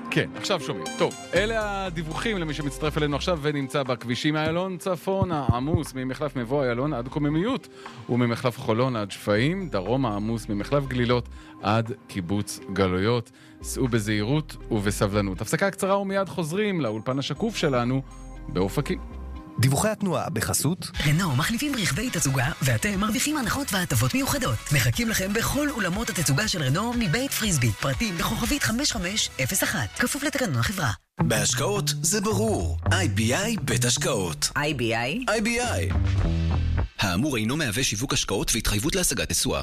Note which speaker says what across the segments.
Speaker 1: כן, עכשיו שומעים. טוב, אלה הדיווחים למי שמצטרף אלינו עכשיו ונמצא בכבישים איילון צפונה, עמוס ממחלף מבוא איילון עד קוממיות, וממחלף חולון עד שפעים, דרום עמוס ממחלף גלילות עד קיבוץ גלויות. סעו בזהירות ובסבלנות. הפסקה קצרה ומיד חוזרים לאולפן השקוף שלנו באופקים.
Speaker 2: דיווחי התנועה בחסות
Speaker 3: רנו מחליפים רכבי תצוגה ואתם מרוויחים הנחות והטבות מיוחדות. מחכים לכם בכל אולמות התצוגה של רנו מבית פריסבי. פרטים בכוכבית 5501. כפוף לתקנון החברה.
Speaker 4: בהשקעות זה ברור. IBI בית השקעות. IBI. האמור אינו מהווה שיווק השקעות והתחייבות להשגת תשואה.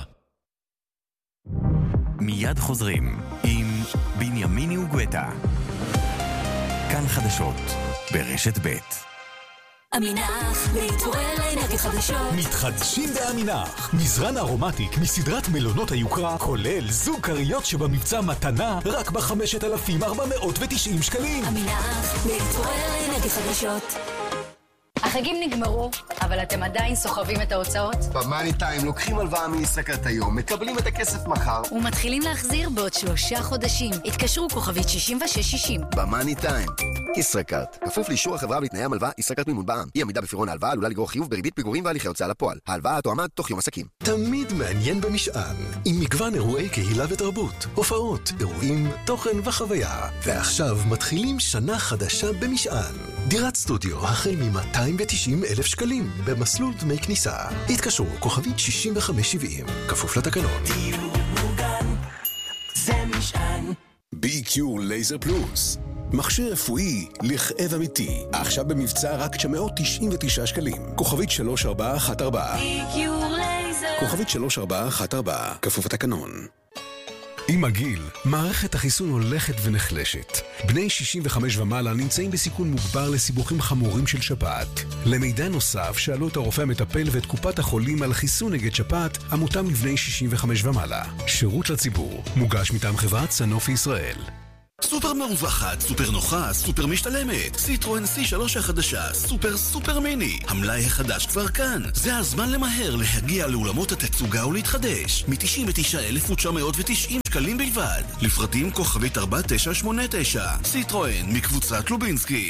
Speaker 2: מיד חוזרים עם בנימיני וגואטה. כאן חדשות ברשת ב'.
Speaker 5: אמינח, להתעורר לאנרגיות חדשות.
Speaker 6: מתחדשים באמינח. מזרן ארומטיק מסדרת מלונות היוקרה, כולל זוג קריות שבמבצע מתנה רק ב-5,490 שקלים.
Speaker 5: אמינח, להתעורר לאנרגיות חדשות.
Speaker 7: החגים נגמרו, אבל אתם עדיין סוחבים את ההוצאות?
Speaker 8: במאני טיים לוקחים הלוואה מישראכרט היום, מקבלים את הכסף מחר
Speaker 7: ומתחילים להחזיר בעוד 3 חודשים. התקשרו כוכבית 6660.
Speaker 8: במאני טיים ישראכרט, כפוף לאישור החברה ולתנאי המלווה. ישראכרט מימון בע"מ. אי עמידה בפירעון ההלוואה עלולה לגרור חיוב בריבית פיגורים והליכי הוצאה לפועל. ההלוואה תועמד תוך יום עסקים.
Speaker 9: תמיד מעניין במשען, עם מגוון אירועי קהילה ותרבות, הופעות, אירועים, תוכן וחוויה. ועכשיו מתחילים שנה חדשה במשען. דירת סטודיו החל מ-290,000 שקלים במסלול דמי כניסה. התקשרו כוכבית 6570, כפוף לתקנון.
Speaker 5: דיור מוגן, זה משען.
Speaker 10: BQ לייזר פלוס, מכשיר רפואי לכאב אמיתי, עכשיו במבצע רק 999 שקלים. כוכבית 3414.
Speaker 5: BQ לייזר.
Speaker 10: כוכבית 3414, כפוף התקנון.
Speaker 9: עם הגיל, מערכת החיסון הולכת ונחלשת. בני 65 ומעלה נמצאים בסיכון מוגבר לסיבוכים חמורים של שפעת. למידע נוסף, שאלו את הרופא המטפל ואת קופת החולים על חיסון נגד שפעת, המותאם לבני 65 ומעלה. שירות לציבור, מוגש מטעם חברת סנופי ישראל.
Speaker 4: סופר מרווחת, סופר נוחה, סופר משתלמת. סיטרואן C3 החדשה, סופר מיני. המלאי החדש כבר כאן. זה הזמן למהר להגיע לאולמות התצוגה ולהתחדש. מ-99,990 שקלים בלבד. לפרטים כוכבית 4989. סיטרואן מקבוצת לובינסקי.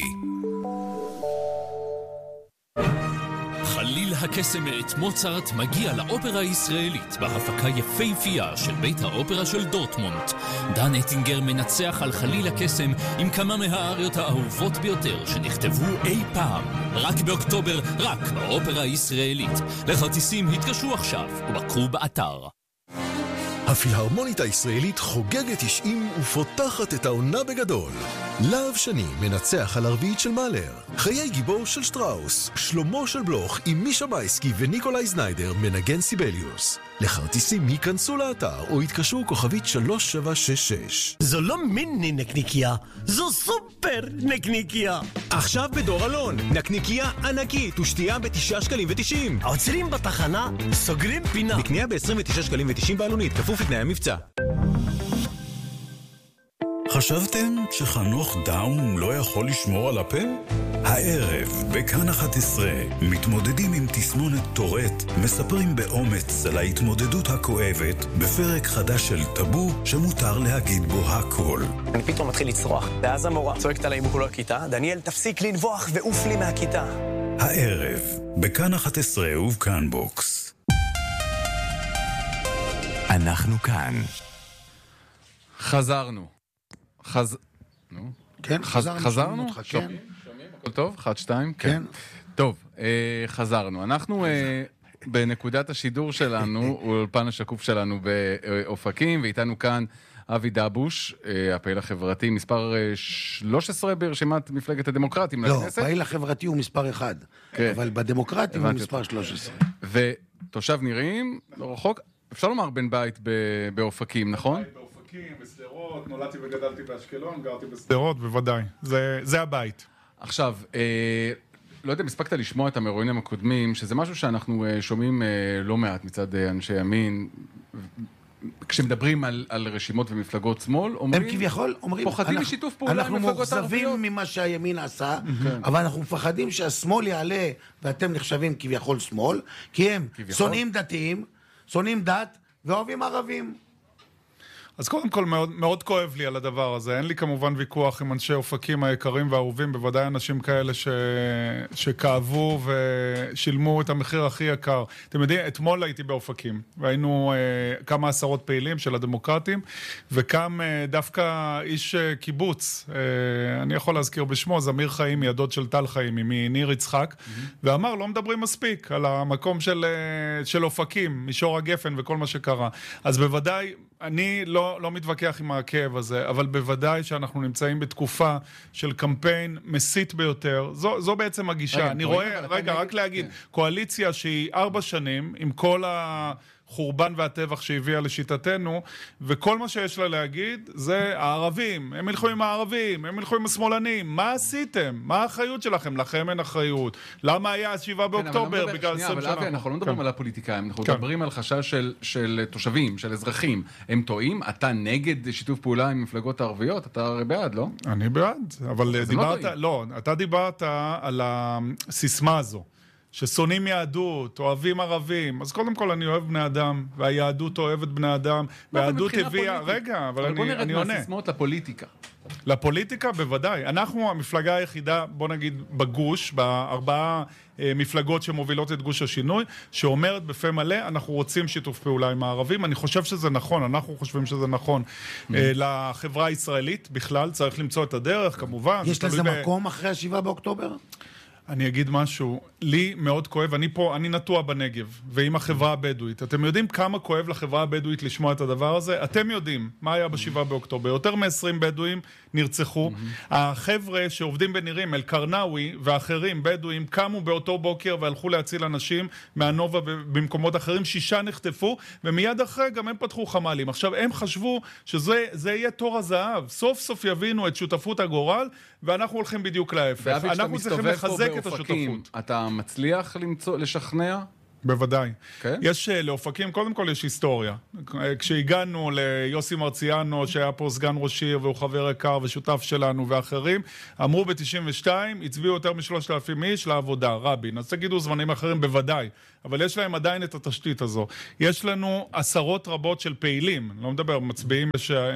Speaker 11: חליל הקסם מאת מוצרט מגיע לאופרה הישראלית בהפקה יפהפייה של בית האופרה של דורטמונד. דן אטינגר מנצח על חליל הקסם עם כמה מהאריות האהובות ביותר שנכתבו אי פעם. רק באוקטובר, רק באופרה הישראלית. לכרטיסים התקשרו עכשיו ובקרו באתר.
Speaker 9: הפילהרמונית הישראלית חוגגת 90 ופותחת את העונה בגדול. להב שני מנצח על הרביעית של מאלר. חיי גיבור של שטראוס. שלמה של בלוך עם מישה מייסקי וניקולאי זניידר מנגן סיבליוס. לכרטיסים ייכנסו לאתר או יתקשרו כוכבית 3766.
Speaker 12: זו לא מיני נקניקיה, זו סופר נקניקיה.
Speaker 6: עכשיו בדור אלון, נקניקיה ענקית ושתייה ב9 שקלים ו90.
Speaker 12: עוצרים בתחנה, סוגרים פינה.
Speaker 6: בקנייה ב29 שקלים ו90 בעלונית, כפוף לתנאי המבצע.
Speaker 13: חשבתם שחנוך דאום לא יכול לשמור על הפה? הערב, בכאן 11, מתמודדים עם תסמונת טורט, מספרים באומץ על ההתמודדות הכואבת בפרק חדש של טאבו שמותר להגיד בו הכל.
Speaker 14: אני פתאום מתחיל לצרוח, ואז המורה צועקת עליי מול הכיתה, דניאל תפסיק לנבוח ועוף לי מהכיתה.
Speaker 13: הערב, בכאן 11 ובכאן בוקס.
Speaker 2: אנחנו כאן.
Speaker 1: חזרנו.
Speaker 15: כן,
Speaker 1: חזרנו?
Speaker 15: כן.
Speaker 1: שומעים? הכל טוב? 1, 2? כן. טוב, חזרנו. אנחנו בנקודת השידור שלנו, אולפן השקוף שלנו באופקים, ואיתנו כאן אבי דבוש, הפעיל החברתי, מספר 13 ברשימת מפלגת הדמוקרטים לכנסת.
Speaker 15: לא, הפעיל החברתי הוא מספר 1, אבל בדמוקרטים הוא מספר 13.
Speaker 1: ותושב נירים, לא רחוק, אפשר לומר בן בית באופקים, נכון?
Speaker 16: בסדרות, נולדתי וגדלתי באשקלון, גרתי בסדרות, בוודאי. זה הבית.
Speaker 1: עכשיו, לא יודע, הספקת לשמוע את המרואיינים הקודמים, שזה משהו שאנחנו שומעים לא מעט מצד אנשי ימין, כשמדברים על רשימות ומפלגות שמאל, אומרים...
Speaker 15: הם כביכול אומרים...
Speaker 1: פוחדים משיתוף פעולה עם מפלגות ערביות.
Speaker 15: אנחנו מוחזבים ממה שהימין עשה, אבל אנחנו מפחדים שהשמאל יעלה, ואתם נחשבים כביכול שמאל, כי הם שונאים דתיים, שונאים דת, ואוהבים ערבים.
Speaker 16: אז קודם כל מאוד, מאוד כואב לי על הדבר הזה. אין לי כמובן ויכוח עם אנשי אופקים היקרים והאהובים, בוודאי אנשים כאלה שכאבו ושילמו את המחיר הכי יקר. אתם יודעים, אתמול הייתי באופקים, והיינו כמה עשרות פעילים של הדמוקרטים, וקם דווקא איש קיבוץ, אני יכול להזכיר בשמו, זמיר חיימי, הדוד של טל חיימי, מניר יצחק, ואמר, לא מדברים מספיק על המקום של אופקים, מישור הגפן וכל מה שקרה. אז בוודאי, אני לא מתווכח עם הכאב הזה, אבל בוודאי שאנחנו נמצאים בתקופה של קמפיין מסית ביותר. זו בעצם הגישה. אני רואה, רק להגיד, קואליציה שהיא 4 שנים, עם כל החורבן והטבח שהביאה לשיטתנו, וכל מה שיש לה להגיד זה הערבים, הם ילכו עם הערבים, הם ילכו עם השמאלנים, מה עשיתם? מה האחריות שלכם? לכם אין אחריות. למה היה 7 באוקטובר? בגלל 20 שנה.
Speaker 1: אבל אנחנו לא מדברים על הפוליטיקאים, אנחנו מדברים על חשש של תושבים, של אזרחים. הם טועים? אתה נגד שיתוף פעולה עם מפלגות הערביות? אתה הרי בעד, לא?
Speaker 16: אני בעד, אבל דיברת, לא, אתה דיברת על הסיסמה הזו. ששונאים יהדות, אוהבים ערבים, אז קודם כל אני אוהב בני אדם, והיהדות אוהבת בני אדם, והיהדות הביאה, רגע, אבל אני עונה.
Speaker 1: בוא נרד מהסיסמאות לפוליטיקה.
Speaker 16: לפוליטיקה בוודאי. אנחנו המפלגה היחידה, בוא נגיד, בגוש, ב4 מפלגות שמובילות את גוש השינוי, שאומרת בפה מלא, אנחנו רוצים שיתוף פעולה עם הערבים. אני חושב שזה נכון, אנחנו חושבים שזה נכון. לחברה הישראלית בכלל צריך למצוא את הדרך, כמובן.
Speaker 15: יש לזה מקום אחרי 7 באוקטובר?
Speaker 16: אני אגיד משהו, לי מאוד כואב, אני נטוע בנגב, ועם החברה הבדואית. אתם יודעים כמה כואב לחברה הבדואית לשמוע את הדבר הזה? אתם יודעים מה היה ב7 באוקטובר. יותר מ-20 בדואים נרצחו. החבר'ה שעובדים בנירים, אל-קרנאווי ואחרים, בדואים, קמו באותו בוקר והלכו להציל אנשים מהנובה במקומות אחרים. 6 נחטפו, ומיד אחרי גם הם פתחו חמלים. עכשיו, הם חשבו שזה יהיה תור הזהב. סוף סוף יבינו את שותפות הגורל, ואנחנו הולכים בדיוק להפך. אנחנו צריכים לחזק את השותפות.
Speaker 1: אתה מצליח לשכנע?
Speaker 16: בוודאי. יש לאופקים, קודם כל יש היסטוריה. כשהגענו ליוסי מרציאנו, שהיה פה סגן ראש עיר, והוא חבר יקר ושותף שלנו ואחרים, אמרו ב-92, הצביעו יותר מ3,000 איש לעבודה, רבין. אז תגידו זמנים אחרים, בוודאי. אבל יש להם עדיין את התשתית הזו. יש לנו עשרות רבות של פעילים, לא מדבר, מצביעים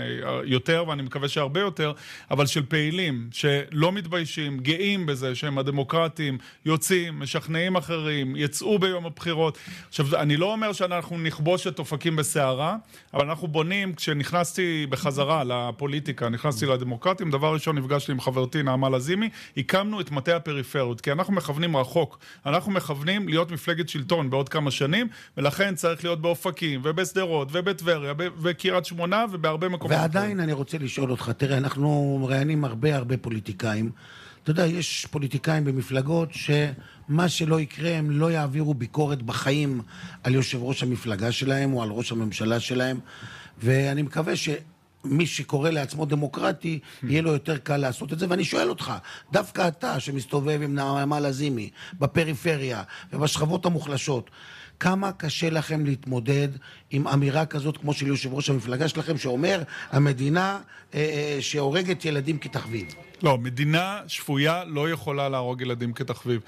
Speaker 16: יותר, ואני מקווה שהרבה יותר, אבל של פעילים שלא מתביישים, גאים בזה שהם הדמוקרטים, יוצאים, משכנעים אחרים, יצאו ביום הבחירות. עכשיו, אני לא אומר שאנחנו נכבוש את אופקים בסערה, אבל אנחנו בונים, כשנכנסתי בחזרה לפוליטיקה, נכנסתי לדמוקרטים, דבר ראשון נפגשתי עם חברתי נעמה לזימי, הקמנו את מטה הפריפריות, כי אנחנו מכוונים רחוק, אנחנו מכוונים להיות מפלגת שלטון בעוד כמה שנים, ולכן צריך להיות באופקים, ובסדרות, ובטבריה, בקריית שמונה, ובהרבה מקומות.
Speaker 15: ועדיין אני רוצה לשאול אותך, תראה, אנחנו מראיינים הרבה פוליטיקאים. אתה יודע, יש פוליטיקאים במפלגות שמה שלא יקרה, הם לא יעבירו ביקורת בחיים על יושב ראש המפלגה שלהם, או על ראש הממשלה שלהם, ואני מקווה מי שקורא לעצמו דמוקרטי, יהיה לו יותר קל לעשות את זה. ואני שואל אותך, דווקא אתה שמסתובב עם נעמה לזימי בפריפריה ובשכבות המוחלשות, כמה קשה לכם להתמודד עם אמירה כזאת כמו של יושב ראש המפלגה שלכם, שאומר, המדינה שהורגת ילדים כתחביב?
Speaker 16: לא, מדינה שפויה לא יכולה להרוג ילדים כתחביב.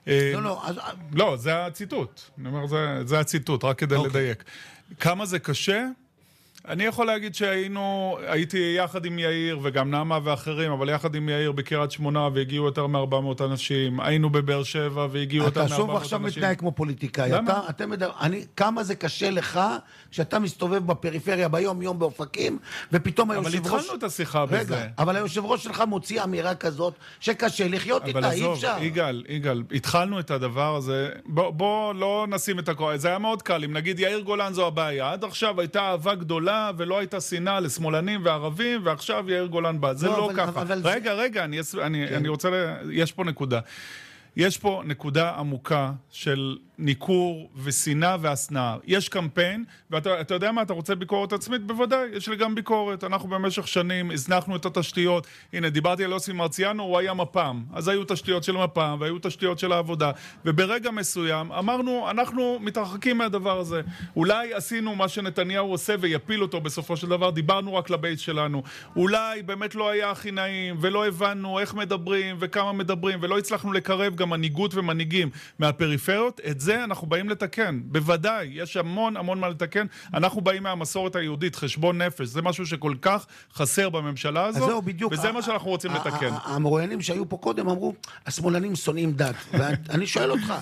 Speaker 16: לא, זה הציטוט. אני אומר, זה הציטוט, רק כדי לדייק. כמה זה קשה? אני יכול להגיד הייתי יחד עם יאיר וגם נעמה ואחרים, אבל יחד עם יאיר בקריית שמונה והגיעו יותר מ-400 אנשים, היינו בבאר שבע והגיעו יותר מ-400 אנשים.
Speaker 15: אתה שוב עכשיו מתנהג כמו פוליטיקאי. כמה זה קשה לך כשאתה מסתובב בפריפריה ביום באופקים, ופתאום היושב ראש...
Speaker 16: אבל התחלנו את השיחה בזה.
Speaker 15: אבל היושב ראש שלך מוציא אמירה כזאת שקשה לחיות איתה, אי אפשר.
Speaker 16: יגאל, התחלנו את הדבר הזה, בוא לא נשים את הכל, זה היה מאוד קל, אם נגיד יאיר גולן זו הבעיה, עד עכשיו הייתה אהבה גדולה ולא הייתה שנאה לשמאלנים וערבים, ועכשיו יאיר גולן בא. זה לא ככה. רגע, אני רוצה... יש פה נקודה. יש פה נקודה עמוקה של ניכור ושנאה והסנאה. יש קמפיין, ואתה יודע מה, אתה רוצה ביקורת עצמית? בוודאי, יש לי גם ביקורת. אנחנו במשך שנים הזנחנו את התשתיות. הנה, דיברתי על יוסי מרציאנו, הוא היה מפ"ם. אז היו תשתיות של מפ"ם, והיו תשתיות של העבודה. וברגע מסוים אמרנו, אנחנו מתרחקים מהדבר הזה. אולי עשינו מה שנתניהו עושה ויפיל אותו בסופו של דבר. דיברנו רק לבית שלנו. אולי באמת לא היה הכי נעים, ולא הבנו איך מדברים וכמה מדברים, ולא הצלחנו לקרב גם מנהיגות ומנהיגים מהפריפריות, את זה אנחנו באים לתקן. בוודאי, יש המון מה לתקן. אנחנו באים מהמסורת היהודית, חשבון נפש. זה משהו שכל כך חסר בממשלה הזו, וזה מה שאנחנו רוצים לתקן.
Speaker 15: המרואיינים שהיו פה קודם אמרו, השמאלנים שונאים דת. ואני שואל אותך,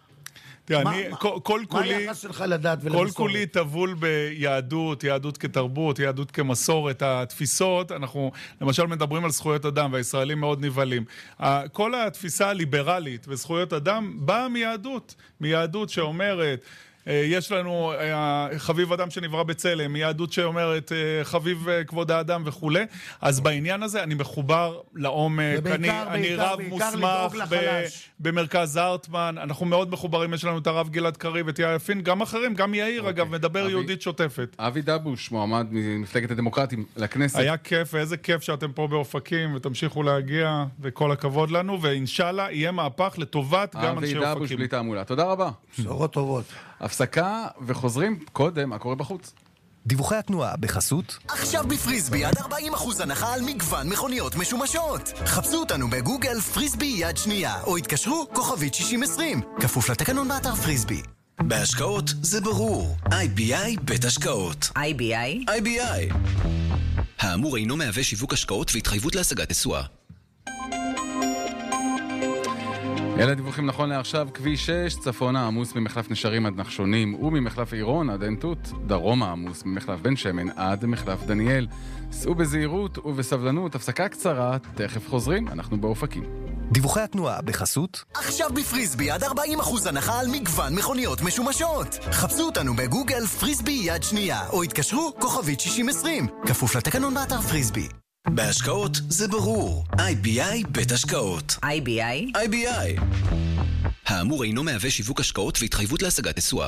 Speaker 15: מה היחס שלך לדת ולמסורת?
Speaker 16: כל כולי טבול ביהדות, יהדות כתרבות, יהדות כמסורת, התפיסות, אנחנו למשל מדברים על זכויות אדם, והישראלים מאוד נבלים. כל התפיסה הליברלית וזכויות אדם באה מיהדות שאומרת, יש לנו חביב אדם שנברא בצלם, יהדות שאומרת חביב כבוד האדם וכו'. אז בעניין הזה אני מחובר לעומק, אני רב מוסמך במרכז ארטמן, אנחנו מאוד מחוברים, יש לנו את הרב גלעד קריב, את יפין, גם אחרים, גם יאיר אגב, מדבר יהודית שוטפת.
Speaker 1: אבי דבוש, מועמד ממפלגת הדמוקרטים לכנסת.
Speaker 16: היה כיף, ואיזה כיף שאתם פה באופקים, ותמשיכו להגיע, וכל הכבוד לנו, ואינשאללה יהיה מהפך לטובת גם אנשי אופקים.
Speaker 1: אבי דבוש בלי תעמולה. תודה רבה.
Speaker 15: בשורות טובות.
Speaker 1: הפסקה וחוזרים קודם, מה קורה בחוץ?
Speaker 2: דיווחי התנועה בחסות.
Speaker 17: עכשיו בפריסבי עד 40% הנחה על מגוון מכוניות משומשות. חפשו אותנו בגוגל פריסבי יד שנייה, או התקשרו כוכבית 6020. כפוף לתקנון באתר פריסבי.
Speaker 4: בהשקעות זה ברור. IBI בית השקעות. IBI. האמור אינו מהווה שיווק השקעות והתחייבות להשגת תשואה.
Speaker 1: אלה דיווחים נכון לעכשיו, כביש 6, צפונה עמוס ממחלף נשרים עד נחשונים וממחלף עירון עד עין תות, דרומה עמוס ממחלף בן שמן עד מחלף דניאל. סעו בזהירות ובסבלנות, הפסקה קצרה, תכף חוזרים, אנחנו באופקים.
Speaker 2: דיווחי התנועה בחסות.
Speaker 17: עכשיו בפריסבי עד 40% הנחה על מגוון מכוניות משומשות. חפשו אותנו בגוגל פריסבי יד שנייה, או התקשרו כוכבית 6020. כפוף לתקנון באתר פריסבי.
Speaker 4: בהשקעות זה ברור. IBI בית השקעות. IBI. האמור אינו מהווה שיווק השקעות והתחייבות להשגת תשואה.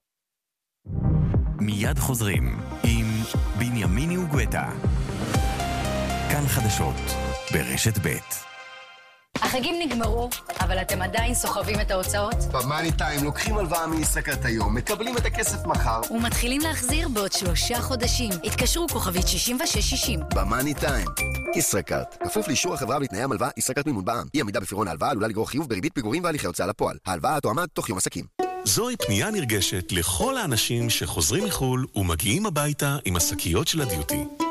Speaker 2: מיד חוזרים עם בנימיני וגואטה. כאן חדשות ברשת ב'.
Speaker 7: החגים נגמרו, אבל אתם עדיין סוחבים את ההוצאות?
Speaker 8: במאני טיים לוקחים הלוואה מישראכרט היום, מקבלים את הכסף מחר
Speaker 7: ומתחילים להחזיר בעוד 3 חודשים. התקשרו כוכבית 6660.
Speaker 8: במאני טיים. ישראכרט, כפוף לאישור החברה ולתנאי המלווה, ישראכרט מימון בע"מ. אי עמידה בפירעון ההלוואה עלולה לגרור חיוב בריבית פיגורים והליכי הוצאה לפועל. ההלוואה תועמד תוך יום עסקים.
Speaker 9: זוהי פנייה נרגשת לכל האנשים שחוזרים מחול ומגיעים הביתה עם השקיות של הדיוטי.